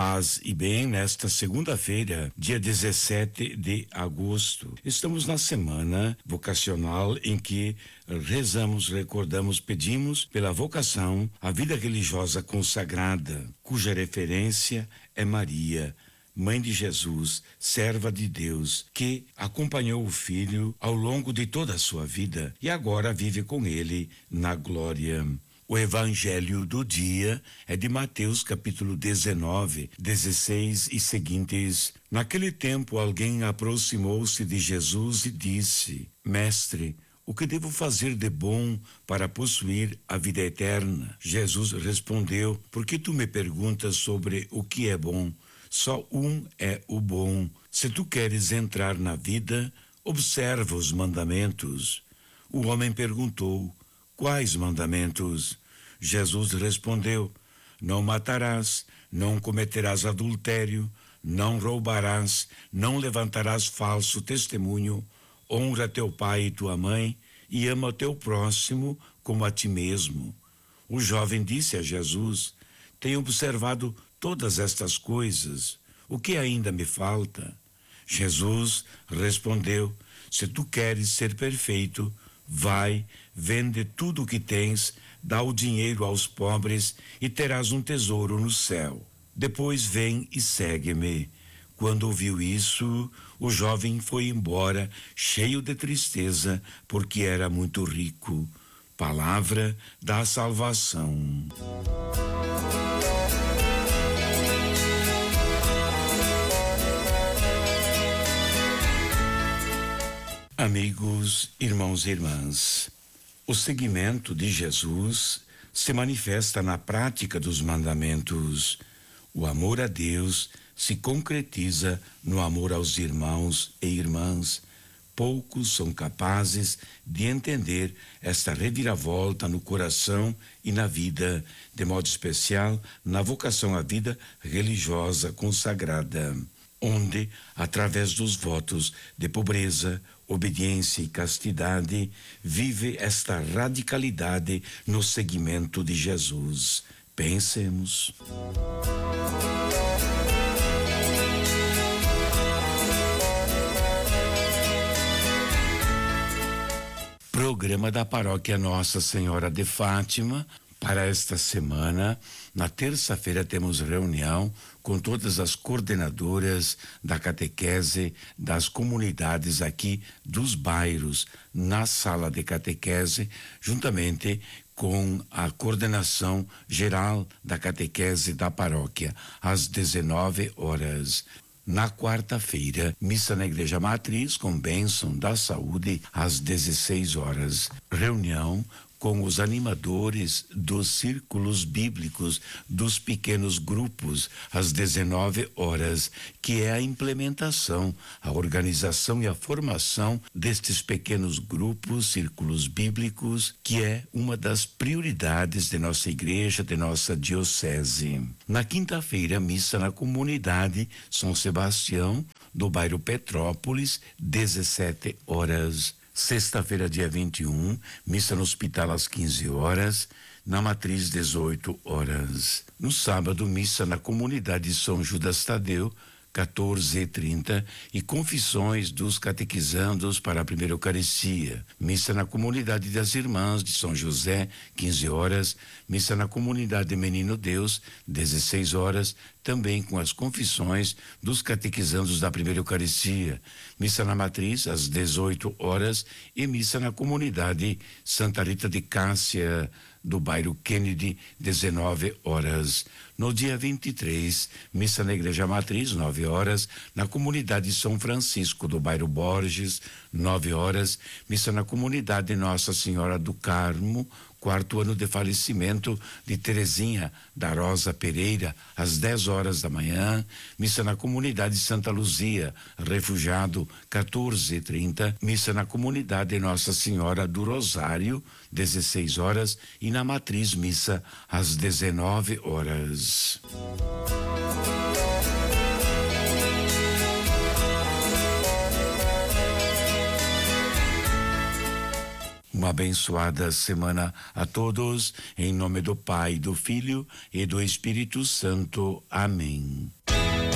Paz e bem, nesta segunda-feira, dia 17 de agosto. Estamos na semana vocacional em que rezamos, recordamos, pedimos pela vocação à vida religiosa consagrada, cuja referência é Maria, Mãe de Jesus, serva de Deus, que acompanhou o Filho ao longo de toda a sua vida e agora vive com ele na glória. O evangelho do dia é de Mateus capítulo 19, 16 e seguintes. Naquele tempo alguém aproximou-se de Jesus e disse: Mestre, o que devo fazer de bom para possuir a vida eterna? Jesus respondeu: Por que tu me perguntas sobre o que é bom? Só um é o bom. Se tu queres entrar na vida, observa os mandamentos. O homem perguntou: Quais mandamentos? Jesus respondeu: Não matarás, não cometerás adultério, não roubarás, não levantarás falso testemunho, honra teu pai e tua mãe e ama teu próximo como a ti mesmo. O jovem disse a Jesus: Tenho observado todas estas coisas. O que ainda me falta? Jesus respondeu: Se tu queres ser perfeito, vai, vende tudo o que tens, dá o dinheiro aos pobres e terás um tesouro no céu. Depois vem e segue-me. Quando ouviu isso, o jovem foi embora, cheio de tristeza, porque era muito rico. Palavra da salvação. Amigos, irmãos e irmãs, o seguimento de Jesus se manifesta na prática dos mandamentos. O amor a Deus se concretiza no amor aos irmãos e irmãs. Poucos são capazes de entender esta reviravolta no coração e na vida, de modo especial na vocação à vida religiosa consagrada, onde, através dos votos de pobreza, obediência e castidade, vive esta radicalidade no seguimento de Jesus. Pensemos. Programa da Paróquia Nossa Senhora de Fátima. Para esta semana, na terça-feira, temos reunião com todas as coordenadoras da catequese das comunidades aqui dos bairros, na sala de catequese, juntamente com a coordenação geral da catequese da paróquia, às 19 horas. Na quarta-feira, missa na Igreja Matriz com bênção da saúde às 16 horas. Reunião com os animadores dos círculos bíblicos dos pequenos grupos às 19 horas, que é a implementação, a organização e a formação destes pequenos grupos, círculos bíblicos, que é uma das prioridades de nossa igreja, de nossa diocese. Na quinta-feira, missa na comunidade São Sebastião, do bairro Petrópolis, 17 horas. Sexta-feira, dia 21, missa no hospital às 15 horas, na Matriz 18 horas. No sábado, missa na comunidade São Judas Tadeu, 14h30, e confissões dos catequizandos para a primeira Eucaristia. Missa na comunidade das Irmãs de São José, 15 horas. Missa na comunidade Menino Deus, 16 horas, também com as confissões dos catequizandos da primeira Eucaristia. Missa na Matriz, às 18 horas, e missa na comunidade Santa Rita de Cássia, do bairro Kennedy, 19 horas. No dia 23, missa na Igreja Matriz, 9 horas, na comunidade São Francisco, do bairro Borges, 9 horas, missa na comunidade Nossa Senhora do Carmo, 4º ano de falecimento de Terezinha da Rosa Pereira, às 10 horas da manhã. Missa na comunidade Santa Luzia, refugiado, 14h30. Missa na comunidade Nossa Senhora do Rosário, 16 horas. E na Matriz, missa às 19 horas. Uma abençoada semana a todos, em nome do Pai, do Filho e do Espírito Santo. Amém.